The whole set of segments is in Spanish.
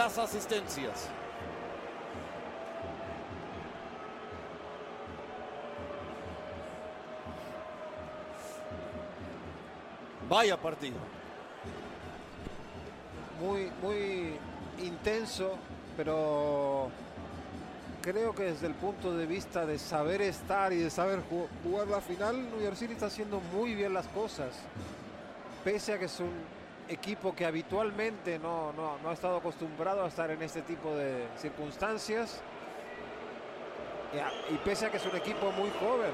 las asistencias. Vaya partido. Muy intenso, pero creo que desde el punto de vista de saber estar y de saber jugar la final, New York City está haciendo muy bien las cosas. Pese a que es un equipo que habitualmente no ha estado acostumbrado a estar en este tipo de circunstancias. Y pese a que es un equipo muy joven.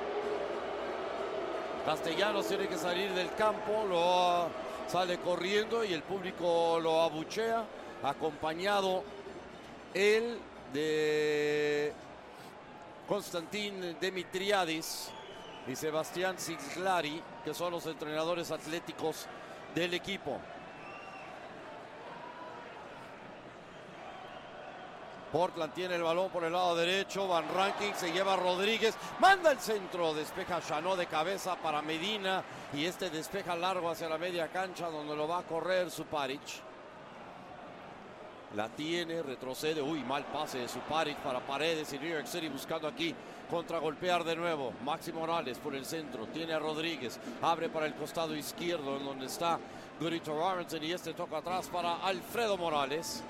Castellanos tiene que salir del campo, sale corriendo y el público lo abuchea, acompañado él de Konstantin Dimitriadis y Sebastián Siglari, que son los entrenadores atléticos del equipo. Portland tiene el balón por el lado derecho. Van Rankin se lleva a Rodríguez. Manda el centro. Despeja Chanot de cabeza para Medina. Y este despeja largo hacia la media cancha donde lo va a correr Suparic. La tiene, retrocede. Uy, mal pase de Suparic para Paredes y New York City buscando aquí contragolpear de nuevo. Maxi Morales por el centro. Tiene a Rodríguez. Abre para el costado izquierdo en donde está Guri Torarenson. Y este toca atrás para Alfredo Morales.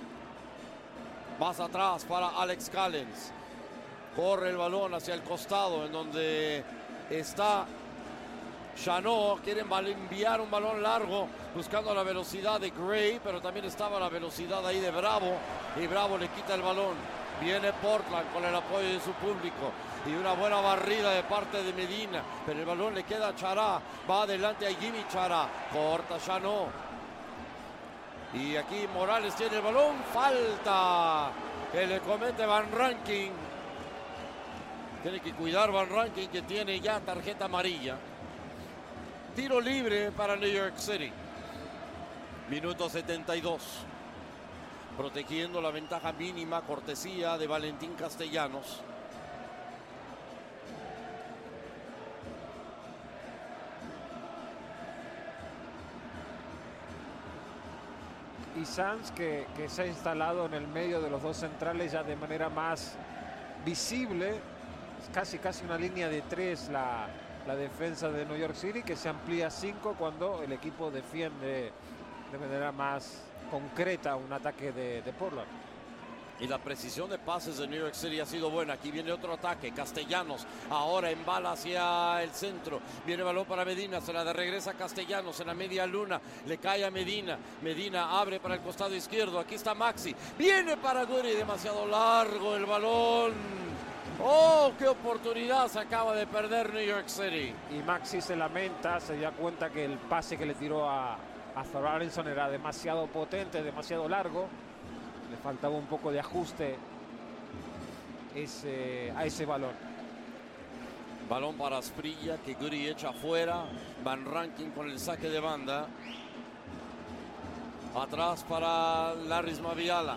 Más atrás para Alex Callens. Corre el balón hacia el costado en donde está Chanot. Quieren enviar un balón largo buscando la velocidad de Gray, pero también estaba la velocidad ahí de Bravo. Y Bravo le quita el balón. Viene Portland con el apoyo de su público. Y una buena barrida de parte de Medina. Pero el balón le queda a Chará. Va adelante a Jimmy Chará. Corta Chanot. Y aquí Morales tiene el balón. Falta que le comete Van Rankin. Tiene que cuidar Van Rankin, que tiene ya tarjeta amarilla. Tiro libre para New York City. Minuto 72. Protegiendo la ventaja mínima, cortesía de Valentín Castellanos. Y Sanz que se ha instalado en el medio de los dos centrales ya de manera más visible. Es casi una línea de 3 la defensa de New York City, que se amplía a 5 cuando el equipo defiende de manera más concreta un ataque de Portland. Y la precisión de pases de New York City ha sido buena. Aquí viene otro ataque. Castellanos ahora embala hacia el centro. Viene el balón para Medina. Se la regresa Castellanos en la media luna. Le cae a Medina. Medina abre para el costado izquierdo. Aquí está Maxi. Viene para Guri. Demasiado largo el balón. ¡Oh, qué oportunidad se acaba de perder New York City! Y Maxi se lamenta. Se da cuenta que el pase que le tiró a Thorarenson era demasiado potente, demasiado largo. Le faltaba un poco de ajuste a ese balón. Balón para Asprilla, que Guri echa afuera. Van Rankin con el saque de banda. Atrás para Larrys Maviala.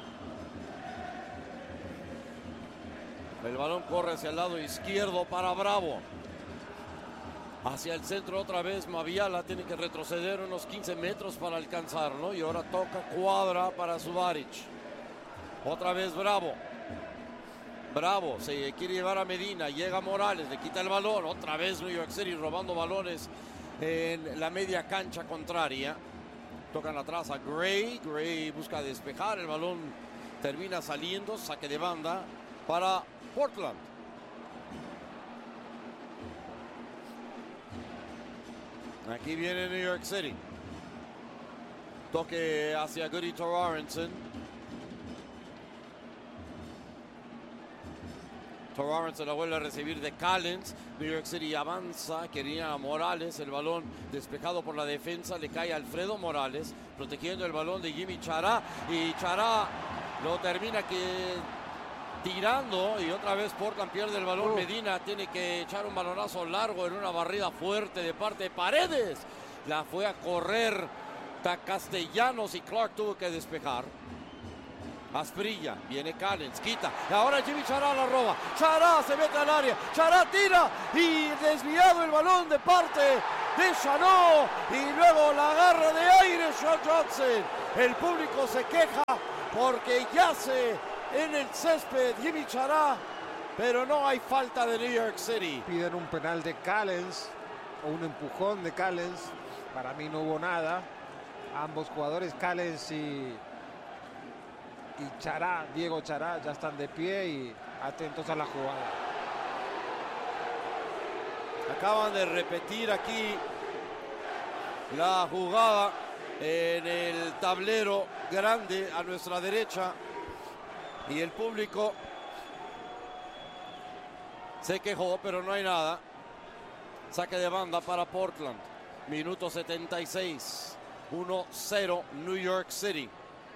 El balón corre hacia el lado izquierdo para Bravo. Hacia el centro otra vez Maviala. Tiene que retroceder unos 15 metros para alcanzarlo. Y ahora toca cuadra para Subaric. Otra vez Bravo. Bravo se quiere llevar a Medina. Llega Morales, le quita el balón. Otra vez New York City robando balones en la media cancha contraria. Tocan atrás a Gray. Gray busca despejar. El balón termina saliendo. Saque de banda para Portland. Aquí viene New York City. Toque hacia Guri Torarenson. Torarenson la vuelve a recibir de Callens. New York City avanza. Quería a Morales. El balón despejado por la defensa. Le cae a Alfredo Morales. Protegiendo el balón de Jimmy Chará. Y Chará lo termina tirando. Y otra vez Portland pierde el balón. Medina tiene que echar un balonazo largo en una barrida fuerte de parte de Paredes. La fue a correr Castellanos y Clark tuvo que despejar. Asprilla, viene Callens, quita, y ahora Yimmy Chará la roba, Chará se mete al área, Chará tira y desviado el balón de parte de Chanot y luego la agarra de aire Sean Johnson. El público se queja porque yace en el césped Yimmy Chará, pero no hay falta de New York City. Piden un penal de Callens o un empujón de Callens, para mí no hubo nada. Ambos jugadores, Callens y Chará, Diego Chará, ya están de pie y atentos a la jugada. Acaban de repetir aquí la jugada en el tablero grande a nuestra derecha y el público se quejó, pero no hay nada. Saque de banda para Portland. Minuto 76. 1-0 New York City.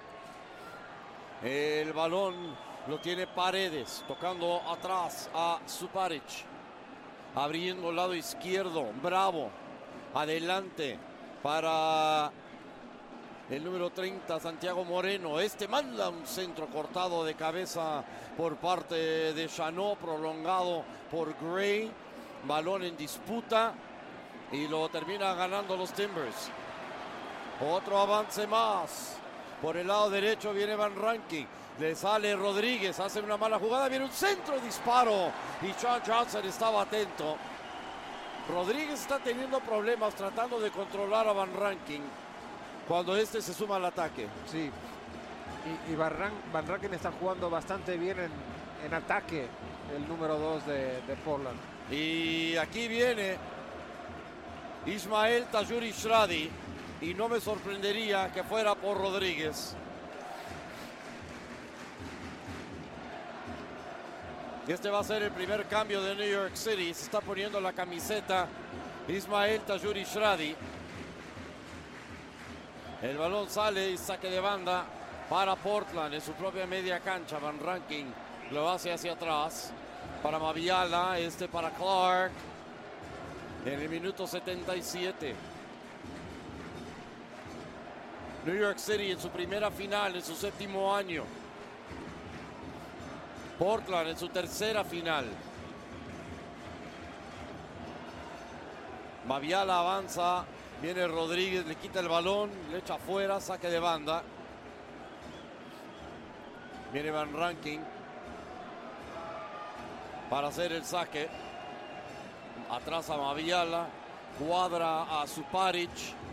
El balón lo tiene Paredes, tocando atrás a Suparic. Abriendo el lado izquierdo, Bravo. Adelante para el número 30, Santiago Moreno. Este manda un centro cortado de cabeza por parte de Chanot, prolongado por Gray. Balón en disputa y lo termina ganando los Timbers. Otro avance más. Por el lado derecho viene Van Rankin. Le sale Rodríguez, hace una mala jugada. Viene un centro disparo y Sean Johnson estaba atento. Rodríguez está teniendo problemas tratando de controlar a Van Rankin cuando este se suma al ataque. Sí, y Van Rankin está jugando bastante bien en ataque, el número 2 de Portland. Y aquí viene Ismael Tajouri-Shradi y no me sorprendería que fuera por Rodríguez. Este va a ser el primer cambio de New York City. Se está poniendo la camiseta Ismael Tajouri-Shradi. El balón sale y saque de banda para Portland en su propia media cancha. Van Rankin lo hace hacia atrás para Maviala, para Clark en el minuto 77. New York City en su primera final, en su séptimo año. Portland en su tercera final. Maviala avanza, viene Rodríguez, le quita el balón, le echa afuera, saque de banda. Viene Van Rankin para hacer el saque. Atrás a Maviala, cuadra a Suparic.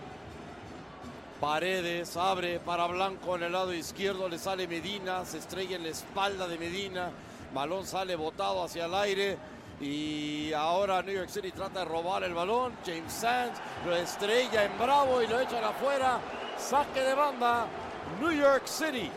Paredes abre para Blanco en el lado izquierdo, le sale Medina, se estrella en la espalda de Medina, balón sale botado hacia el aire y ahora New York City trata de robar el balón. James Sands lo estrella en Bravo y lo echan afuera, saque de banda New York City.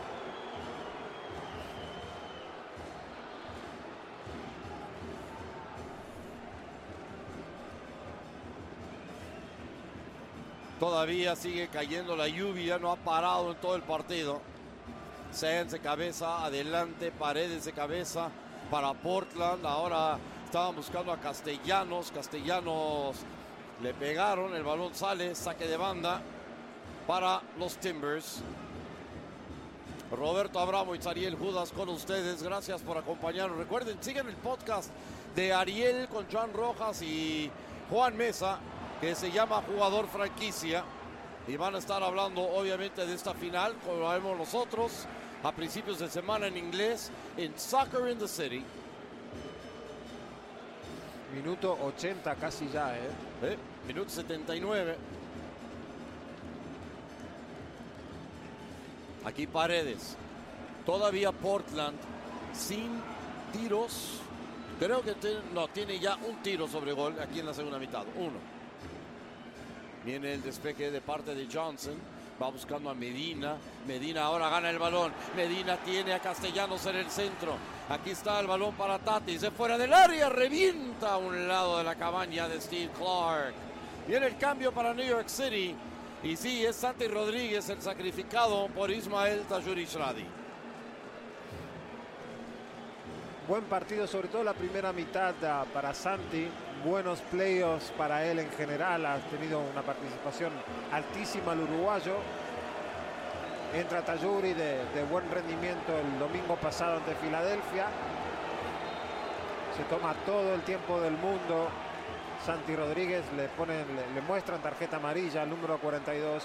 Todavía sigue cayendo la lluvia, no ha parado en todo el partido. Sands de cabeza, adelante, Paredes de cabeza para Portland. Ahora estaban buscando a Castellanos. Castellanos le pegaron, el balón sale, saque de banda para los Timbers. Roberto Abramovich, Ariel Judas con ustedes. Gracias por acompañarnos. Recuerden, sigan el podcast de Ariel con Joan Rojas y Juan Mesa, que se llama Jugador Franquicia, y van a estar hablando obviamente de esta final, como lo vemos nosotros a principios de semana en inglés, en Soccer in the City. Minuto 80 casi ya, Minuto 79. Aquí Paredes. Todavía Portland sin tiros. Creo que tiene ya un tiro sobre gol aquí en la segunda mitad. Uno. Viene el despeje de parte de Johnson. Va buscando a Medina. Medina ahora gana el balón. Medina tiene a Castellanos en el centro. Aquí está el balón para Tatis. De fuera del área. Revienta a un lado de la cabaña de Steve Clark. Viene el cambio para New York City. Y sí, es Santi Rodríguez el sacrificado por Ismael Tajouri-Shradi. Buen partido, sobre todo la primera mitad para Santi. Buenos playoffs para él en general. Ha tenido una participación altísima el uruguayo. Entra Tajuri de buen rendimiento el domingo pasado ante Filadelfia. Se toma todo el tiempo del mundo. Santi Rodríguez le muestran tarjeta amarilla al número 42.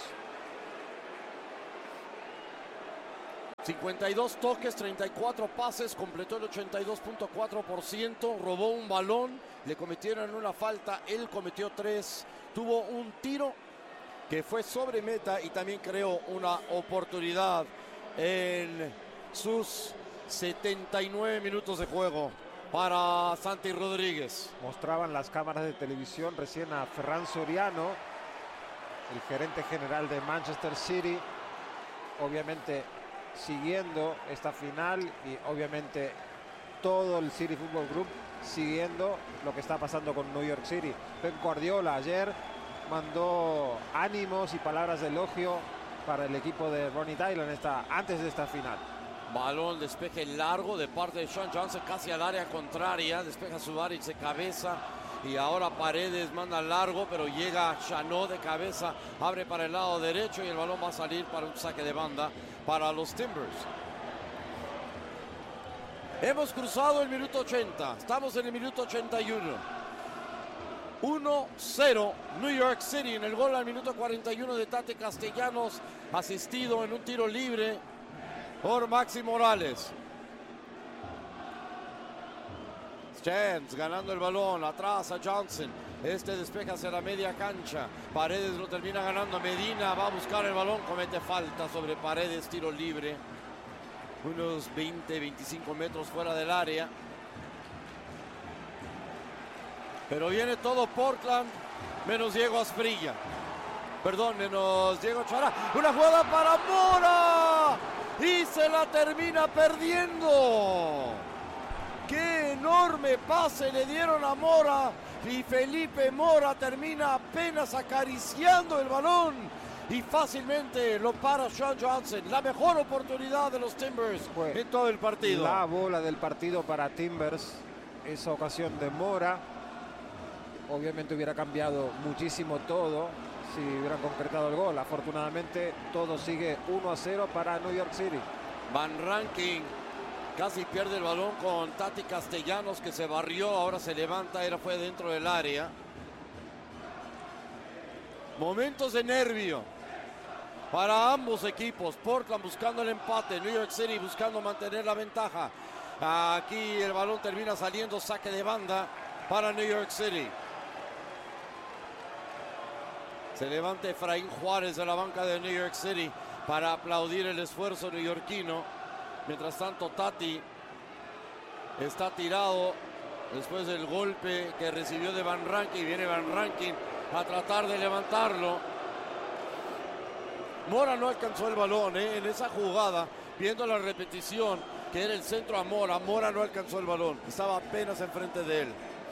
52 toques, 34 pases, completó el 82.4%, robó un balón, le cometieron una falta, él cometió 3, tuvo un tiro que fue sobre meta y también creó una oportunidad en sus 79 minutos de juego para Santi Rodríguez. Mostraban las cámaras de televisión recién a Ferran Soriano, el gerente general de Manchester City, obviamente siguiendo esta final y obviamente todo el City Football Group siguiendo lo que está pasando con New York City. Pep Guardiola ayer mandó ánimos y palabras de elogio para el equipo de Ronnie Dylan antes de esta final. Balón, despeje largo de parte de Sean Johnson casi al área contraria, despeja Subaric de cabeza y ahora Paredes manda largo, pero llega Chanot de cabeza, abre para el lado derecho y el balón va a salir para un saque de banda para los Timbers. Hemos cruzado el minuto 80, estamos en el minuto 81. 1-0 New York City en el gol al minuto 41 de Tate Castellanos, asistido en un tiro libre por Maxi Morales. Chance ganando el balón, atrás a Johnson. Este despeja hacia la media cancha. Paredes lo termina ganando. Medina va a buscar el balón, comete falta sobre Paredes, tiro libre. Unos 20-25 metros fuera del área. Pero viene todo Portland, menos Diego Asprilla. Perdón, menos Diego Chará. Una jugada para Mora. Y se la termina perdiendo. ¡Qué enorme pase le dieron a Mora! Y Felipe Mora termina apenas acariciando el balón. Y fácilmente lo para Sean Johnson. La mejor oportunidad de los Timbers en todo el partido. La bola del partido para Timbers. Esa ocasión de Mora. Obviamente hubiera cambiado muchísimo todo si hubieran concretado el gol. Afortunadamente todo sigue 1-0 para New York City. Van Rankin casi pierde el balón con Tati Castellanos, que se barrió, ahora se levanta, fue dentro del área. Momentos de nervio para ambos equipos. Portland buscando el empate, New York City buscando mantener la ventaja. Aquí el balón termina saliendo, saque de banda para New York City. Se levanta Efraín Juárez de la banca de New York City para aplaudir el esfuerzo neoyorquino. Mientras tanto, Tati está tirado después del golpe que recibió de Van Rankin. Viene Van Rankin a tratar de levantarlo. Mora no alcanzó el balón en esa jugada. Viendo la repetición, que era el centro a Mora. Mora no alcanzó el balón. Estaba apenas enfrente de él.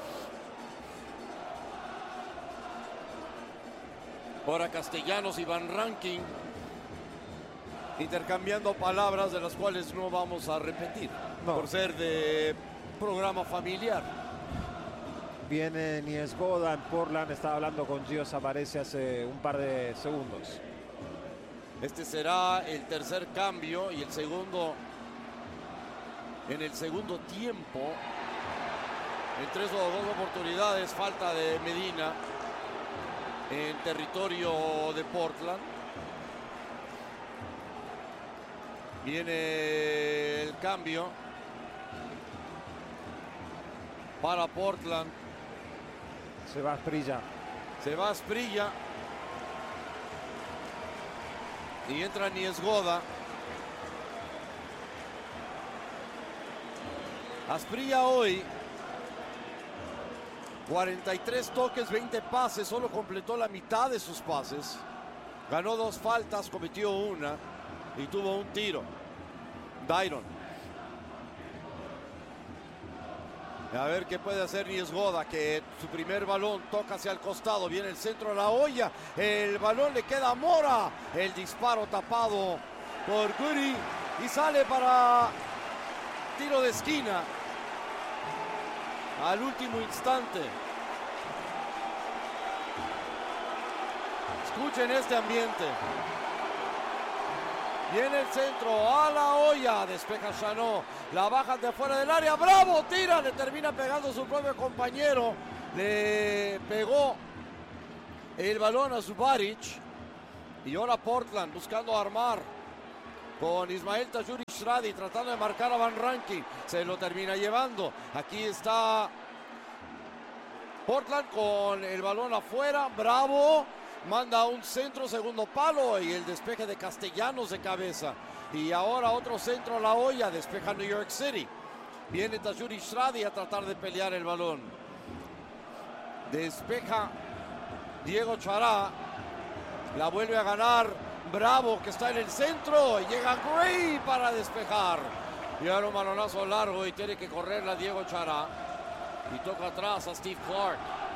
Ahora Castellanos y Van Rankin intercambiando palabras de las cuales no vamos a repetir, por ser de programa familiar. Viene Niesgoda en Portland, estaba hablando con Gio Savarese hace un par de segundos. Este será el tercer cambio y el segundo en el segundo tiempo. En 3 o 2 oportunidades, falta de Medina en territorio de Portland. Viene el cambio para Portland. Se va Asprilla. Se va Asprilla. Y entra Niesgoda. Asprilla hoy 43 toques, 20 pases, solo completó la mitad de sus pases. Ganó 2 faltas, cometió una y tuvo un tiro. Dairon. A ver qué puede hacer Niesgoda, que su primer balón toca hacia el costado. Viene el centro de la olla. El balón le queda a Mora. El disparo tapado por Goody. Y sale para tiro de esquina. Al último instante. Escuchen este ambiente. Viene el centro a la olla, despeja Chanot, la bajan de fuera del área, Bravo, tira, le termina pegando su propio compañero, le pegó el balón a Zubaric y ahora Portland buscando armar con Ismael Tajouri-Shradi tratando de marcar a Van Rankin, se lo termina llevando. Aquí está Portland con el balón afuera, Bravo manda un centro, segundo palo y el despeje de Castellanos de cabeza. Y ahora otro centro a la olla, despeja New York City. Viene Tajouri-Shradi a tratar de pelear el balón. Despeja Diego Chará, la vuelve a ganar Bravo, que está en el centro, y llega Gray para despejar. Y ahora un balonazo largo y tiene que correrla Diego Chará. Y toca atrás a Steve Clark.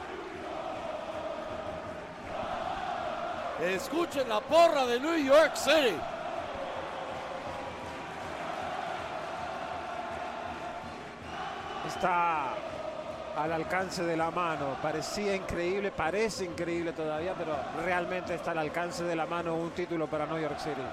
Escuchen la porra de New York City. Está al alcance de la mano. Parecía increíble, parece increíble todavía, pero realmente está al alcance de la mano un título para New York City.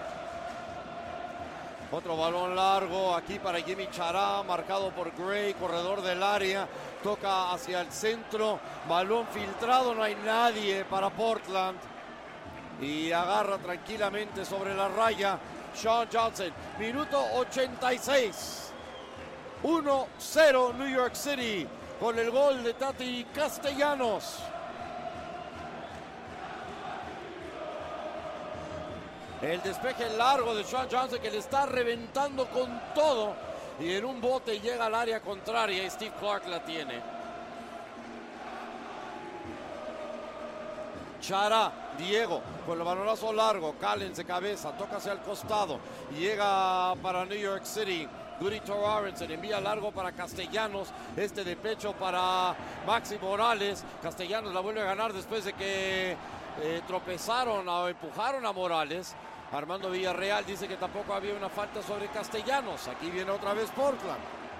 Otro balón largo aquí para Jimmy Chará, marcado por Gray, corredor del área. Toca hacia el centro, balón filtrado, no hay nadie para Portland. Y agarra tranquilamente sobre la raya Sean Johnson. Minuto 86. 1-0 New York City con el gol de Tati Castellanos. El despeje largo de Sean Johnson que le está reventando con todo. Y en un bote llega al área contraria y Steve Clark la tiene. Chará, Diego, con el balonazo largo, Callens de cabeza, toca hacia el costado, llega para New York City, Guri Torrenson, envía largo para Castellanos, este de pecho para Maxi Morales, Castellanos la vuelve a ganar después de que tropezaron o empujaron a Morales. Armando Villarreal dice que tampoco había una falta sobre Castellanos, aquí viene otra vez Portland.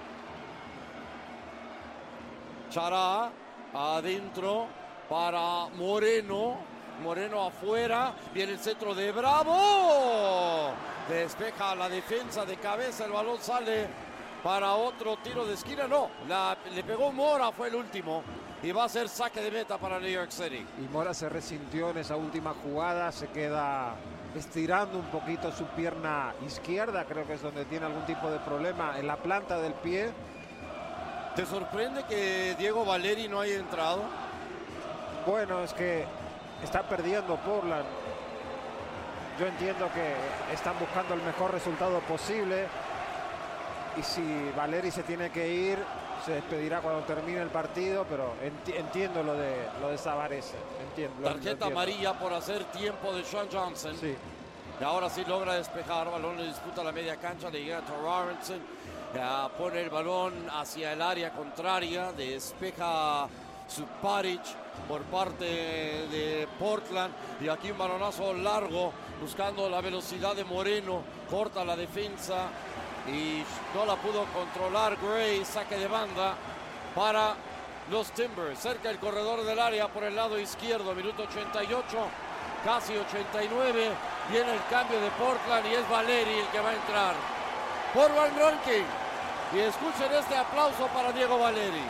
Chará, adentro, para Moreno, Moreno afuera, viene el centro de Bravo, despeja la defensa de cabeza, el balón sale para otro tiro de esquina, no, le pegó Mora, fue el último, y va a ser saque de meta para New York City. Y Mora se resintió en esa última jugada, se queda estirando un poquito su pierna izquierda, creo que es donde tiene algún tipo de problema en la planta del pie. ¿Te sorprende que Diego Valeri no haya entrado? Bueno, es que está perdiendo Portland. Yo entiendo que están buscando el mejor resultado posible. Y si Valeri se tiene que ir, se despedirá cuando termine el partido. Pero entiendo lo de Savarese. Tarjeta amarilla por hacer tiempo de Sean Johnson. Sí. Y ahora sí logra despejar. Balón le disputa la media cancha. Le llega a Torrenson. Pone el balón hacia el área contraria. Despeja Zubaric por parte de Portland y aquí un balonazo largo buscando la velocidad de Moreno, corta la defensa y no la pudo controlar Gray, saque de banda para los Timbers, cerca del corredor del área por el lado izquierdo, minuto 88, casi 89, viene el cambio de Portland y es Valeri el que va a entrar por Van Rankin y escuchen este aplauso para Diego Valeri.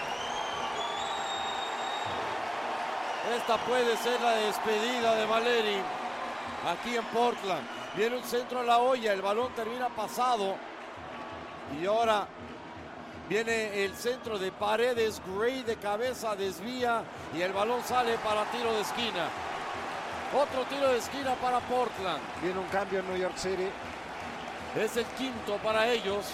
Esta puede ser la despedida de Valeri aquí en Portland. Viene un centro a la olla, el balón termina pasado. Y ahora viene el centro de Paredes, Gray de cabeza desvía y el balón sale para tiro de esquina. Otro tiro de esquina para Portland. Viene un cambio en New York City. Es el quinto para ellos.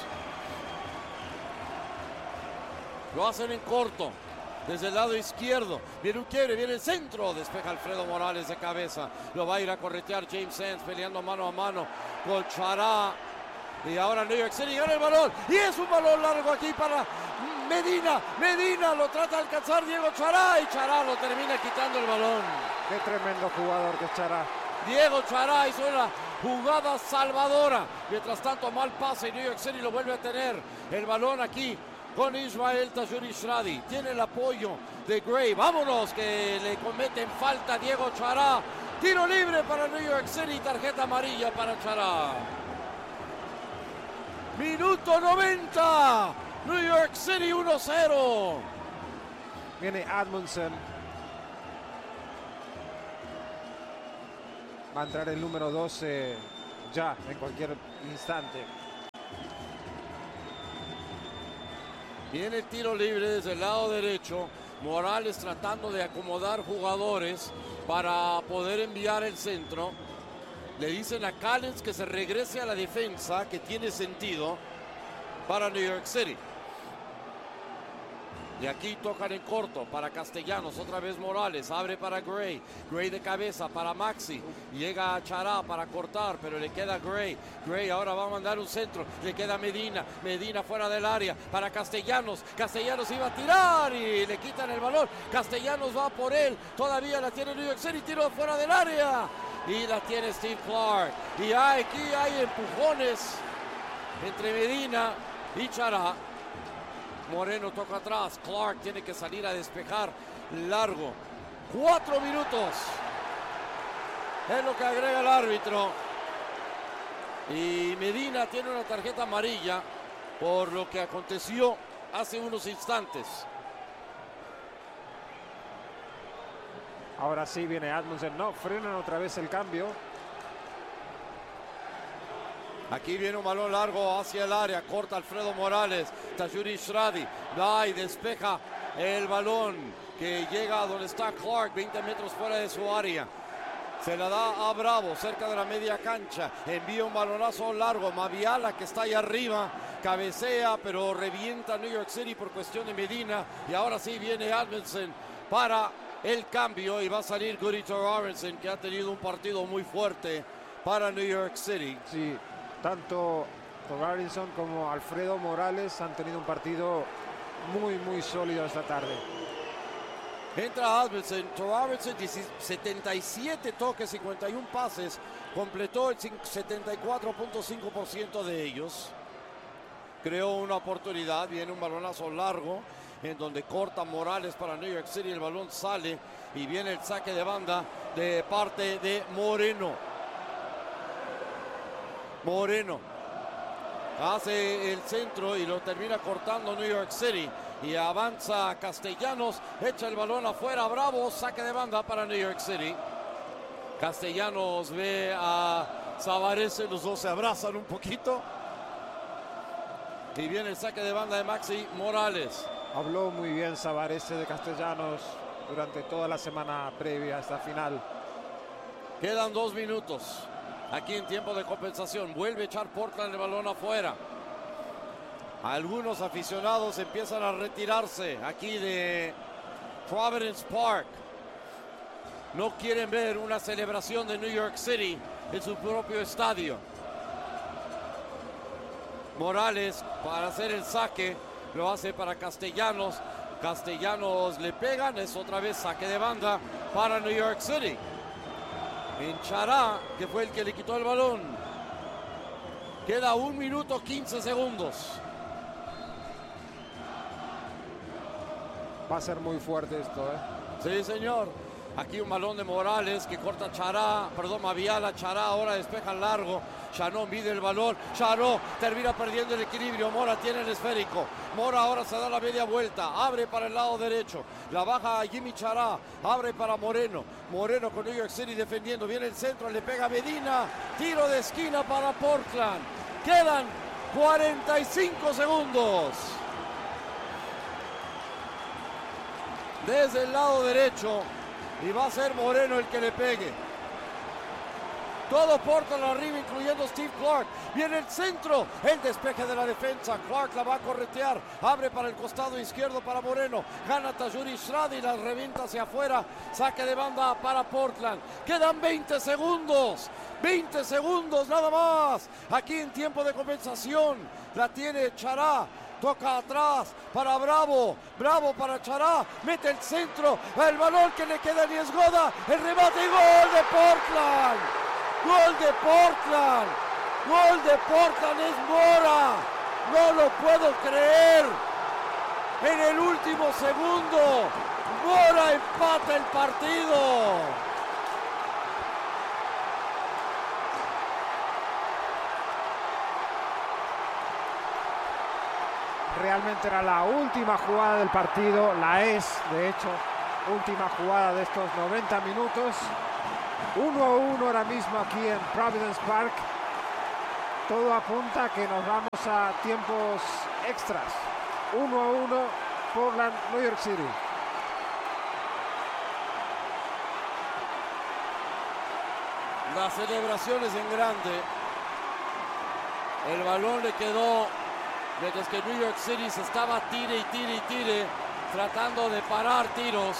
Lo hacen en corto. Desde el lado izquierdo, viene un quiebre, viene el centro, despeja Alfredo Morales de cabeza, lo va a ir a corretear James Sands peleando mano a mano con Chará, y ahora New York City gana el balón, y es un balón largo aquí para Medina lo trata de alcanzar Diego Chará, y Chará lo termina quitando el balón. Qué tremendo jugador que es Chará. Diego Chará hizo una jugada salvadora, mientras tanto mal pase y New York City lo vuelve a tener, el balón aquí con Ismael Tajouri-Shradi, tiene el apoyo de Gray, vámonos que le cometen falta Diego Chará, Tiro libre para New York City, tarjeta amarilla para Chará. Minuto 90. New York City 1-0. Viene Edmondson. Va a entrar el número 12 ya, en cualquier instante. Viene el tiro libre desde el lado derecho. Morales tratando de acomodar jugadores para poder enviar el centro. Le dicen a Callens que se regrese a la defensa, que tiene sentido para New York City. Y aquí tocan en corto para Castellanos, otra vez Morales, abre para Gray, Gray de cabeza para Maxi, llega a Chará para cortar, pero le queda Gray, Gray ahora va a mandar un centro, le queda Medina, Medina fuera del área para Castellanos, Castellanos iba a tirar y le quitan el balón, Castellanos va por él, todavía la tiene New York City, tiro fuera del área y la tiene Steve Clark, y aquí hay empujones entre Medina y Chará. Moreno toca atrás, Clark tiene que salir a despejar largo. 4 minutos es lo que agrega el árbitro. Y Medina tiene una tarjeta amarilla por lo que aconteció hace unos instantes. Ahora sí viene Edmondson, no, frenan otra vez el cambio. Aquí viene un balón largo hacia el área, corta Alfredo Morales, Tajuri Shradi, va y despeja el balón que llega a donde está Clark, 20 metros fuera de su área. Se la da a Bravo, cerca de la media cancha, envía un balonazo largo, Maviala que está ahí arriba, cabecea, pero revienta New York City por cuestión de Medina, y ahora sí viene Edmondson para el cambio, y va a salir Guri Torarensen, que ha tenido un partido muy fuerte para New York City. Sí. Tanto Torarensen como Alfredo Morales han tenido un partido muy sólido esta tarde. Entra Edmondson, Torarensen 77 toques, 51 pases, completó el 74.5% de ellos. Creó una oportunidad, viene un balonazo largo en donde corta Morales para New York City, el balón sale y viene el saque de banda de parte de Moreno. Moreno hace el centro y lo termina cortando New York City y avanza Castellanos, echa el balón afuera, Bravo, saque de banda para New York City. Castellanos ve a Savarese, los dos se abrazan un poquito y viene el saque de banda de Maxi Morales. Habló muy bien Savarese de Castellanos durante toda la semana previa a esta final. Quedan 2 minutos. Aquí en tiempo de compensación, vuelve a echar Portland el balón afuera. Algunos aficionados empiezan a retirarse aquí de Providence Park. No quieren ver una celebración de New York City en su propio estadio. Morales para hacer el saque, lo hace para Castellanos. Castellanos le pegan, es otra vez saque de banda para New York City. En Chará, que fue el que le quitó el balón. Queda 1 minuto 15 segundos. Va a ser muy fuerte esto, ¿eh? Sí, señor. Aquí un balón de Morales que corta Chará, perdón, Maviala, Chará ahora despeja largo. Chanó mide el balón, Chanó termina perdiendo el equilibrio, Mora tiene el esférico. Mora ahora se da la media vuelta, abre para el lado derecho, la baja a Jimmy Chará, abre para Moreno. Moreno con New York City defendiendo, viene el centro, le pega Medina, tiro de esquina para Portland. Quedan 45 segundos. Desde el lado derecho. Y va a ser Moreno el que le pegue. Todo Portland arriba, incluyendo Steve Clark. Viene el centro, el despeje de la defensa. Clark la va a corretear. Abre para el costado izquierdo para Moreno. Gana Tajuri Shradi, la revienta hacia afuera. Saque de banda para Portland. Quedan 20 segundos. 20 segundos nada más. Aquí en tiempo de compensación. La tiene Chará. Toca atrás para Bravo, Bravo para Chará, mete el centro, el balón que le queda a Niesgoda, el remate y gol de Portland, gol de Portland, gol de Portland, es Mora, no lo puedo creer, en el último segundo, Mora empata el partido. realmente era la última jugada del partido, la es, de hecho, última jugada de estos 90 minutos. 1-1 ahora mismo aquí en Providence Park. Todo apunta a que nos vamos a tiempos extras. 1-1, Portland, New York City. Las celebraciones en grande. El balón le quedó, mientras que New York City se estaba tire y tire y tire, tratando de parar tiros.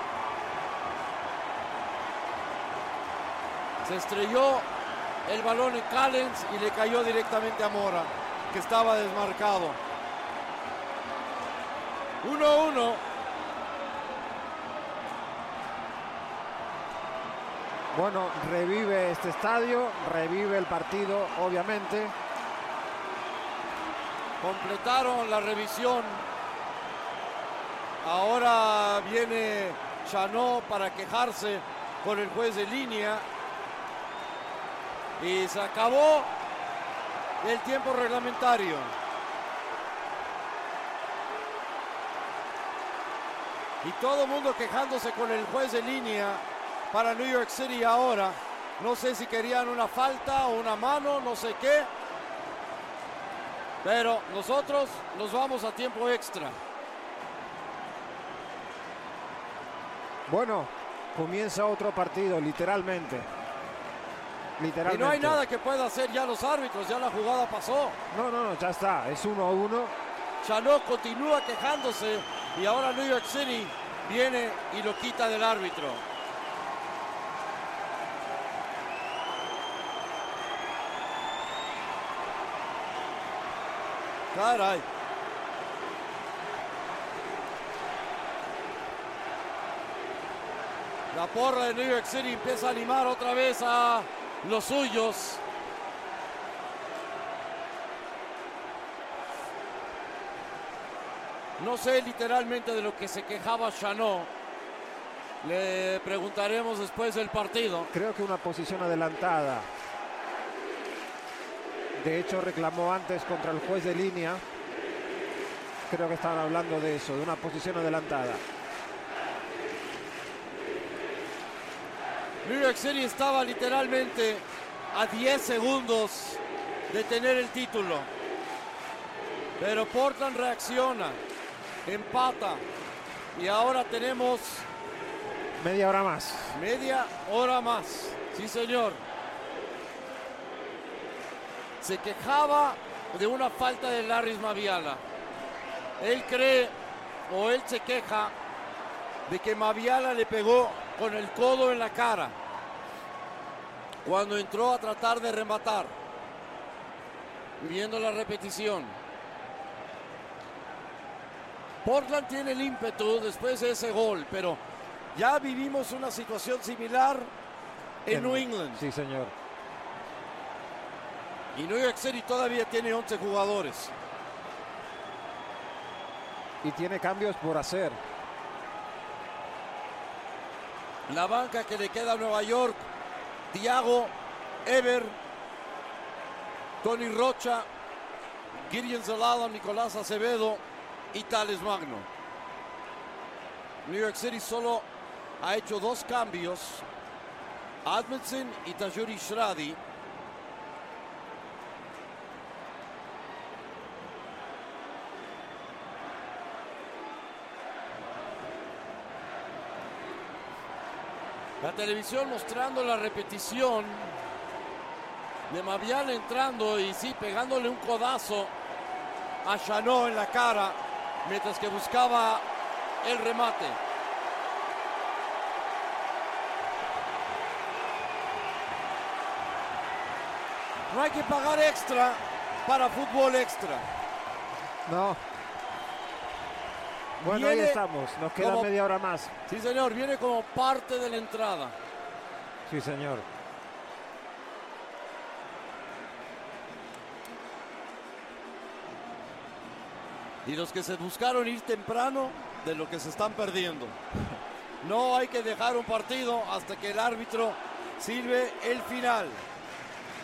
Se estrelló el balón en Callens y le cayó directamente a Mora, que estaba desmarcado. 1-1. Bueno, revive este estadio, revive el partido, obviamente. Completaron la revisión. Ahora viene Chanot para quejarse con el juez de línea. Y se acabó el tiempo reglamentario. Y todo el mundo quejándose con el juez de línea para New York City ahora. No sé si querían una falta o una mano, no sé qué. Pero nosotros nos vamos a tiempo extra. Bueno, comienza otro partido, literalmente. Y no hay nada que pueda hacer ya los árbitros, ya la jugada pasó. No, ya está, es 1-1. Chanot continúa quejándose y ahora New York City viene y lo quita del árbitro. Caray. La porra de New York City empieza a animar otra vez a los suyos. No sé literalmente de lo que se quejaba Chanot. Le preguntaremos después del partido. Creo que una posición adelantada. De hecho, reclamó antes contra el juez de línea. Creo que estaban hablando de eso, de una posición adelantada. New York City estaba literalmente a 10 segundos de tener el título. Pero Portland reacciona, empata y ahora tenemos media hora más. Media hora más, sí señor. Se quejaba de una falta de Larry Maviala. Él cree, o él se queja, de que Maviala le pegó con el codo en la cara cuando entró a tratar de rematar. Viendo la repetición. Portland tiene el ímpetu después de ese gol, pero ya vivimos una situación similar en New England. Sí, señor. Y New York City todavía tiene 11 jugadores. Y tiene cambios por hacer. La banca que le queda a Nueva York: Thiago, Ever, Tony Rocha, Gideon Zelada, Nicolás Acevedo y Tales Magno. New York City solo ha hecho 2 cambios: Admundson y Tajuri Shradi. La televisión mostrando la repetición de Maviala entrando y sí, pegándole un codazo a Chanot en la cara mientras que buscaba el remate. No hay que pagar extra para fútbol extra. No. Bueno, ahí estamos. Nos queda media hora más. Sí, señor. Viene como parte de la entrada. Sí, señor. Y los que se buscaron ir temprano, de lo que se están perdiendo. No hay que dejar un partido hasta que el árbitro sirve el final.